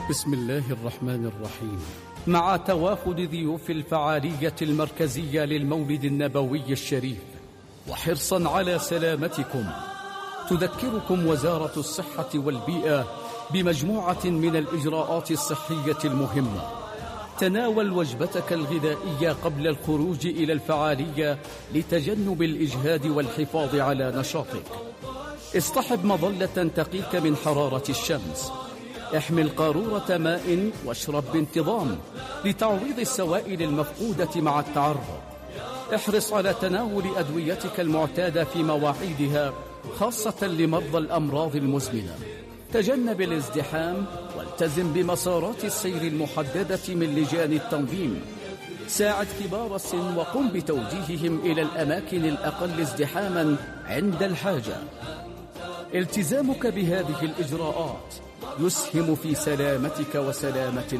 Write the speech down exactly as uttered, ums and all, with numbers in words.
بسم الله الرحمن الرحيم. مع توافد ضيوف الفعالية المركزية للمولد النبوي الشريف وحرصا على سلامتكم، تذكركم وزارة الصحة والبيئة بمجموعة من الإجراءات الصحية المهمة. تناول وجبتك الغذائية قبل الخروج إلى الفعالية لتجنب الإجهاد والحفاظ على نشاطك. اصطحب مظلة تقيك من حرارة الشمس. احمل قارورة ماء واشرب بانتظام لتعويض السوائل المفقودة مع التعرض. احرص على تناول أدويتك المعتادة في مواعيدها، خاصة لمرضى الأمراض المزمنة. تجنب الازدحام والتزم بمسارات السير المحددة من لجان التنظيم. ساعد كبار السن وقم بتوجيههم إلى الأماكن الأقل ازدحاما عند الحاجة. التزامك بهذه الإجراءات يسهم في سلامتك وسلامة